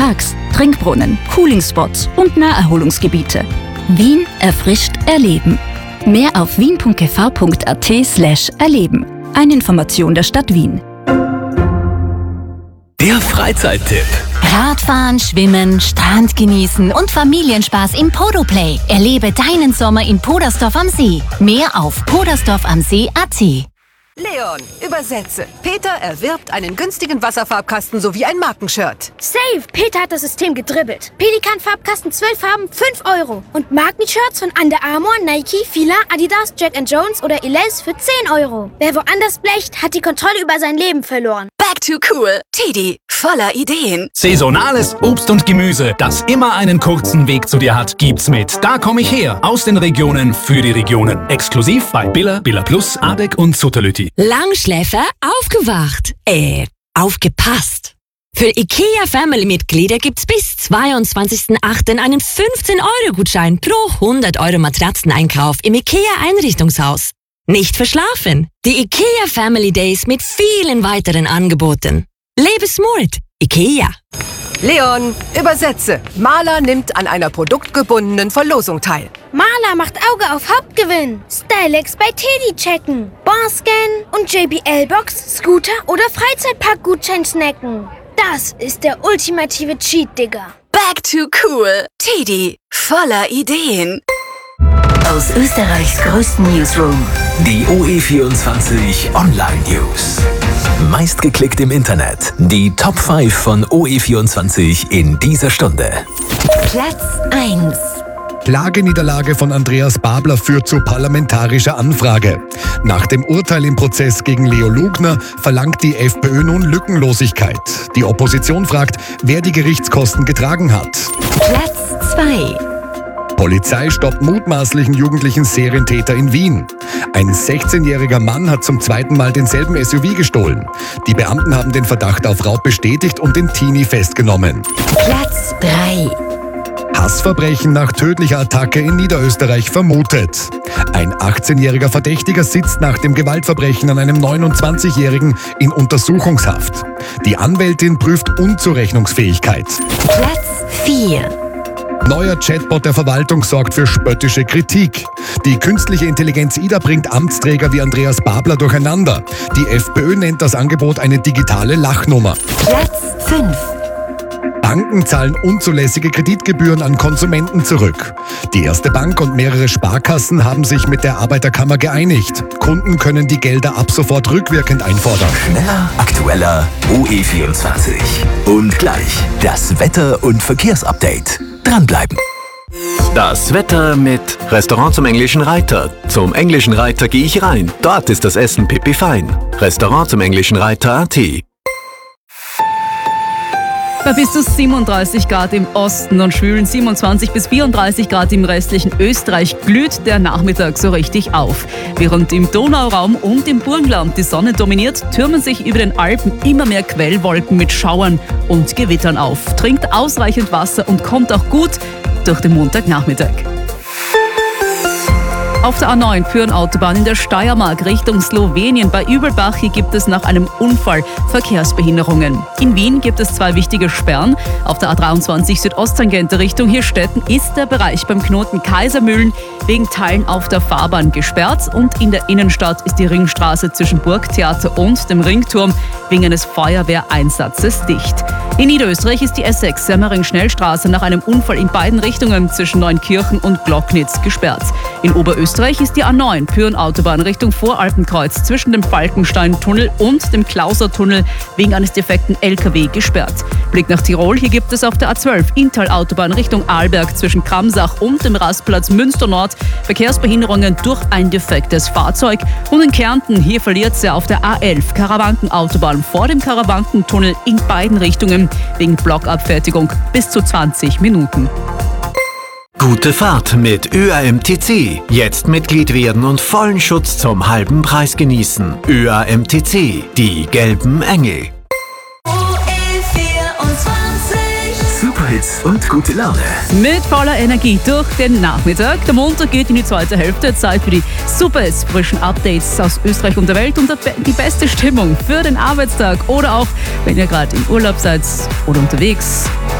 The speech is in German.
Parks, Trinkbrunnen, Cooling-Spots und Naherholungsgebiete. Wien erfrischt Erleben. Mehr auf wien.gv.at/erleben. Eine Information der Stadt Wien. Der Freizeittipp. Radfahren, Schwimmen, Strand genießen und Familienspaß im Podoplay. Erlebe deinen Sommer in Podersdorf am See. Mehr auf podersdorfamsee.at. Leon, übersetze. Peter erwirbt einen günstigen Wasserfarbkasten sowie ein Markenshirt. Safe! Peter hat das System gedribbelt. Pelikan-Farbkasten 12 Farben, 5 €. Und Markenshirts von Under Armour, Nike, Fila, Adidas, Jack & Jones oder Elize für 10 €. Wer woanders blecht, hat die Kontrolle über sein Leben verloren. Back to cool. Teddy, voller Ideen. Saisonales Obst und Gemüse, das immer einen kurzen Weg zu dir hat, gibt's mit Da komm ich her. Aus den Regionen für die Regionen. Exklusiv bei Billa, Billa Plus, Adek und Sutterlüti. Langschläfer aufgewacht. Aufgepasst. Für IKEA Family-Mitglieder gibt's bis 22.08. einen 15-€ Gutschein pro 100 € Matratzeneinkauf im IKEA Einrichtungshaus. Nicht verschlafen. Die IKEA Family Days mit vielen weiteren Angeboten. Lebe smart. IKEA. Leon, übersetze. Maler nimmt an einer produktgebundenen Verlosung teil. Maler macht Auge auf Hauptgewinn. Stylex bei Teddy checken. Barscan und JBL-Box, Scooter oder Freizeitpark-Gutschein snacken. Das ist der ultimative Cheat, Digga. Back to cool. Teddy, voller Ideen. Aus Österreichs größten Newsroom. Die OE24 Online News. Meistgeklickt im Internet. Die Top 5 von OE24 in dieser Stunde. Platz 1. Klageniederlage von Andreas Babler führt zu parlamentarischer Anfrage. Nach dem Urteil im Prozess gegen Leo Lugner verlangt die FPÖ nun Lückenlosigkeit. Die Opposition fragt, wer die Gerichtskosten getragen hat. Platz 2. Polizei stoppt mutmaßlichen jugendlichen Serientäter in Wien. Ein 16-jähriger Mann hat zum zweiten Mal denselben SUV gestohlen. Die Beamten haben den Verdacht auf Raub bestätigt und den Teenie festgenommen. Platz 3. Hassverbrechen nach tödlicher Attacke in Niederösterreich vermutet. Ein 18-jähriger Verdächtiger sitzt nach dem Gewaltverbrechen an einem 29-jährigen in Untersuchungshaft. Die Anwältin prüft Unzurechnungsfähigkeit. Platz 4. Neuer Chatbot der Verwaltung sorgt für spöttische Kritik. Die künstliche Intelligenz Ida bringt Amtsträger wie Andreas Babler durcheinander. Die FPÖ nennt das Angebot eine digitale Lachnummer. Platz 5. Banken zahlen unzulässige Kreditgebühren an Konsumenten zurück. Die Erste Bank und mehrere Sparkassen haben sich mit der Arbeiterkammer geeinigt. Kunden können die Gelder ab sofort rückwirkend einfordern. Schneller, aktueller, OE24. Und gleich das Wetter- und Verkehrsupdate. Dranbleiben. Das Wetter mit Restaurant zum Englischen Reiter. Zum Englischen Reiter gehe ich rein. Dort ist das Essen pipi fein. Restaurant zum Englischen Reiter.at. Bei bis zu 37 Grad im Osten und schwülen 27 bis 34 Grad im restlichen Österreich glüht der Nachmittag so richtig auf. Während im Donauraum und im Burgenland die Sonne dominiert, türmen sich über den Alpen immer mehr Quellwolken mit Schauern und Gewittern auf. Trinkt ausreichend Wasser und kommt auch gut durch den Montagnachmittag. Auf der A9 Pyhrn-Autobahn in der Steiermark Richtung Slowenien bei Übelbach. Hier gibt es nach einem Unfall Verkehrsbehinderungen. In Wien gibt es 2 wichtige Sperren. Auf der A23 Südosttangente Richtung Hirstetten ist der Bereich beim Knoten Kaisermühlen wegen Teilen auf der Fahrbahn gesperrt. Und in der Innenstadt ist die Ringstraße zwischen Burgtheater und dem Ringturm wegen eines Feuerwehreinsatzes dicht. In Niederösterreich ist die S6 Semmering-Schnellstraße nach einem Unfall in beiden Richtungen zwischen Neunkirchen und Glocknitz gesperrt. In Oberösterreich ist die A9 Pyhrn-Autobahn Richtung Voralpenkreuz zwischen dem Falkenstein-Tunnel und dem Klauser-Tunnel wegen eines defekten LKW gesperrt. Blick nach Tirol, hier gibt es auf der A12 Inntal-Autobahn Richtung Arlberg zwischen Kramsach und dem Rastplatz Münster Nord Verkehrsbehinderungen durch ein defektes Fahrzeug. Und in Kärnten, hier verliert es auf der A11 Karawanken-Autobahn vor dem Karawankentunnel in beiden Richtungen wegen Blockabfertigung bis zu 20 Minuten. Gute Fahrt mit ÖAMTC. Jetzt Mitglied werden und vollen Schutz zum halben Preis genießen. ÖAMTC, die gelben Engel. Superhits und gute Laune. Mit voller Energie durch den Nachmittag. Der Montag geht in die zweite Hälfte. Zeit für die Superhits, frischen Updates aus Österreich und der Welt und die beste Stimmung für den Arbeitstag oder auch, wenn ihr gerade im Urlaub seid oder unterwegs.